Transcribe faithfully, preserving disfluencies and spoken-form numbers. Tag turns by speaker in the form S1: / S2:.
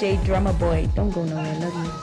S1: J Drummer Boy. Don't go nowhere. Love you.